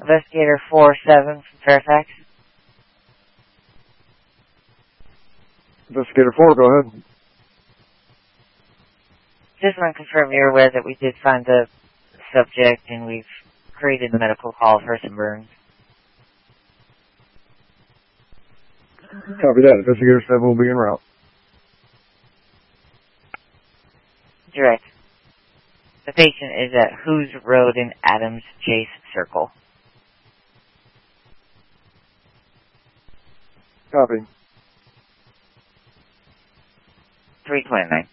Investigator 4-7 from Fairfax. Investigator 4, go ahead. Just want to confirm you're aware that we did find the subject and we've created the medical call for some burns. Copy that. Investigator 7 will be en route. Direct. The patient is at Who's Road in Adams Chase Circle. Copy. 329.